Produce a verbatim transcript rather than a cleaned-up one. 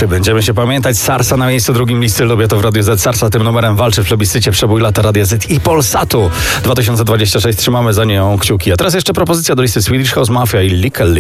Czy będziemy się pamiętać? Sarsa na miejscu drugim listy Lubię to w Radiu Z. Sarsa tym numerem walczy w plebiscycie Przebój lata Radia Z i Polsatu dwa tysiące dwudziestego szóstego. Trzymamy za nią kciuki. A teraz jeszcze propozycja do listy Swedish House Mafia i Lickle.